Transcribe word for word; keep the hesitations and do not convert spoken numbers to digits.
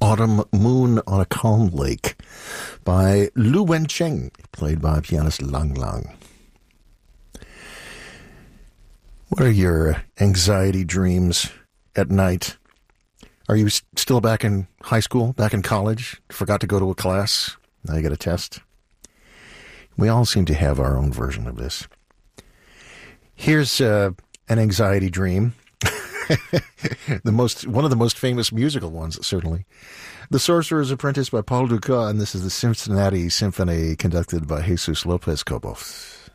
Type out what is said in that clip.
Autumn Moon on a Calm Lake by Lu Wencheng, played by pianist Lang Lang. What are your anxiety dreams at night? Are you still back in high school, back in college? Forgot to go to a class? Now you got a test? We all seem to have our own version of this. Here's uh, an anxiety dream. the most, one of the most famous musical ones, certainly. The Sorcerer's Apprentice by Paul Dukas, and this is the Cincinnati Symphony conducted by Jesus Lopez Cobos.